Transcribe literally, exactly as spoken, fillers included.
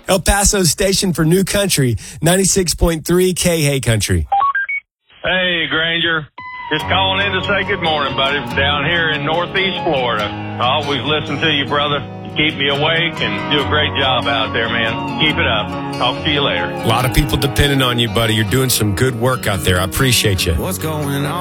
El Paso's station for New Country, ninety-six point three K-Hay Country. Hey, Granger. Just calling in to say good morning, buddy, from down here in Northeast Florida. I always listen to you, brother. You keep me awake and do a great job out there, man. Keep it up. Talk to you later. A lot of people depending on you, buddy. You're doing some good work out there. I appreciate you. What's going on?